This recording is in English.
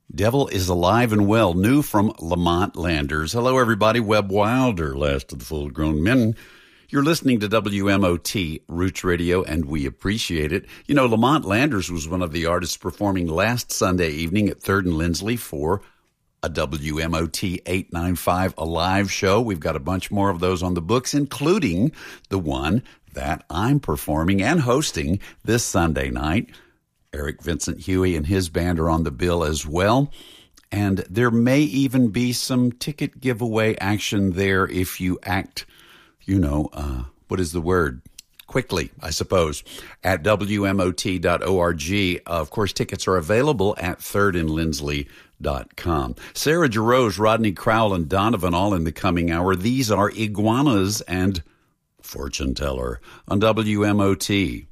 Devil is Alive and Well, new from Lamont Landers. Hello, everybody. Webb Wilder, last of the full-grown men. You're listening to WMOT Roots Radio, and we appreciate it. You know, Lamont Landers was one of the artists performing last Sunday evening at 3rd and Lindsley for a WMOT 895 Alive show. We've got a bunch more of those on the books, including the one that I'm performing and hosting this Sunday night. Eric Vincent Huey and his band are on the bill as well. And there may even be some ticket giveaway action there if you act, what is the word? Quickly, I suppose, at WMOT.org. Of course, tickets are available at thirdandlindsley.com. Sarah Jarosz, Rodney Crowell, and Donovan all in the coming hour. These are Iguanas and Fortune Teller on WMOT.